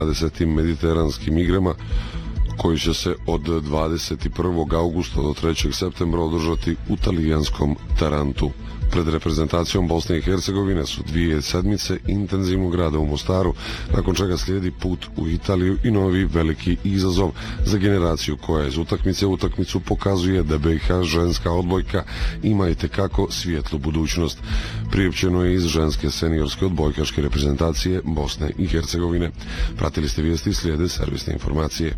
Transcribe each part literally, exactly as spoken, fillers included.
dvadesetim mediteranskim igrama koji će se od dvadeset prvog augusta do trećeg septembra održati u talijanskom Tarantu. Pred reprezentacijom Bosne i Hercegovine su dvije sedmice intenzivnog rada u Mostaru, nakon čega slijedi put u Italiju i novi veliki izazov za generaciju koja iz utakmice u utakmicu pokazuje da B i H ženska odbojka ima i tekako svijetlu budućnost. Priopćeno je iz ženske seniorske odbojkaške reprezentacije Bosne i Hercegovine. Pratili ste vijesti, slijede servisne informacije.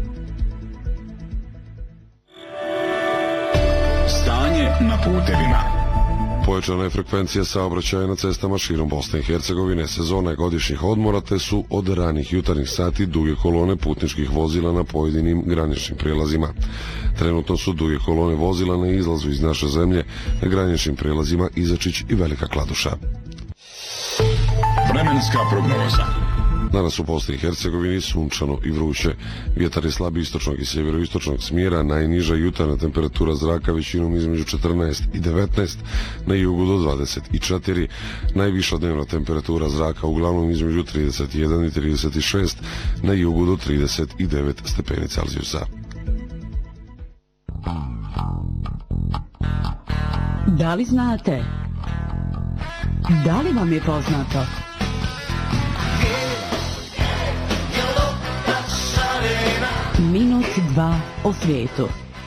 Stanje na putevima. Pojačana je frekvencija saobraćaja na cestama širom Bosne i Hercegovine. Sezona je godišnjih odmora, te su od ranih jutarnjih sati duge kolone putničkih vozila na pojedinim graničnim prijelazima. Trenutno su duge kolone vozila na izlazu iz naše zemlje na graničnim prijelazima Izačić i Velika Kladuša. Vremenska prognoza. Danas u Bosni i Hercegovini sunčano i vruće. Vjetar je slab istočnog i sjeveroistočnog smjera, najniža jutarnja temperatura zraka većinom između četrnaest i devetnaest, na jugu do dvadeset četiri, najviša dnevna temperatura zraka uglavnom između trideset jedan i trideset šest, na jugu do trideset devet stepeni Celzijusa. Da li znate? Da li vam je poznato? Minut dva o svijetu.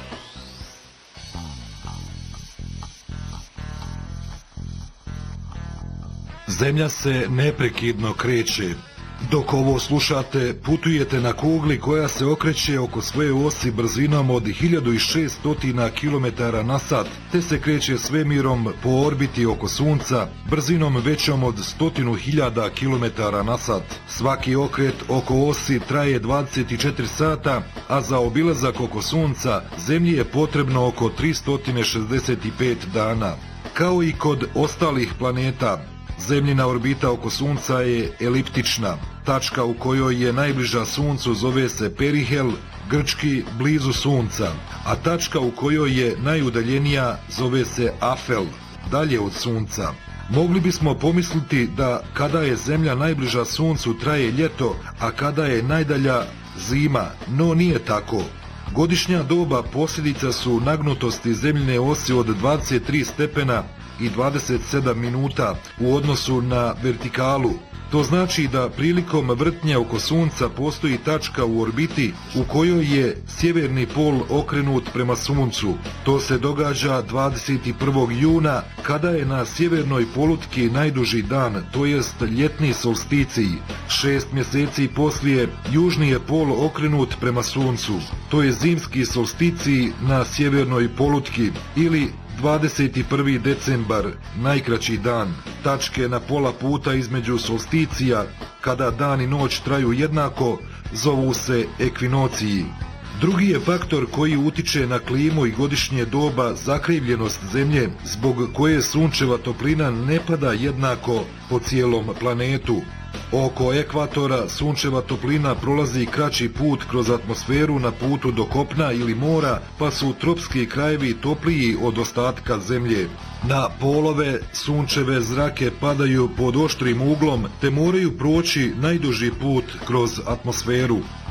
Zemlja se neprekidno kreće. Dok ovo slušate, putujete na kugli koja se okreće oko svoje osi brzinom od hiljadu šessto kilometara na sat, te se kreće svemirom po orbiti oko Sunca brzinom većom od stotinu hiljada kilometara na sat. Svaki okret oko osi traje dvadeset četiri sata, a za obilazak oko Sunca Zemlji je potrebno oko tristo šezdeset pet dana. Kao i kod ostalih planeta, Zemljina orbita oko Sunca je eliptična. Tačka u kojoj je najbliža Suncu zove se perihel, grčki blizu Sunca, a tačka u kojoj je najudaljenija zove se afel, dalje od Sunca. Mogli bismo pomisliti da kada je Zemlja najbliža Suncu traje ljeto, a kada je najdalja zima, no nije tako. Godišnja doba posljedica su nagnutosti Zemljine osi od dvadeset tri stepena i dvadeset sedam minuta u odnosu na vertikalu. To znači da prilikom vrtnje oko Sunca postoji tačka u orbiti u kojoj je sjeverni pol okrenut prema Suncu. To se događa dvadeset prvog juna kada je na sjevernoj polutki najduži dan, to jest ljetni solsticij. Šest mjeseci poslije južni je pol okrenut prema Suncu. To je zimski solsticij na sjevernoj polutki ili dvadeset prvi decembar, najkraći dan. Tačke na pola puta između solsticija, kada dan i noć traju jednako, zovu se ekvinociji. Drugi je faktor koji utiče na klimu i godišnje doba zakrivljenost Zemlje, zbog koje sunčeva toplina ne pada jednako po cijelom planetu. Oko ekvatora sunčeva toplina prolazi kraći put kroz atmosferu na putu do kopna ili mora, pa su tropski krajevi topliji od ostatka Zemlje. Na polove sunčeve zrake padaju pod oštrim uglom, te moraju proći najduži put kroz atmosferu.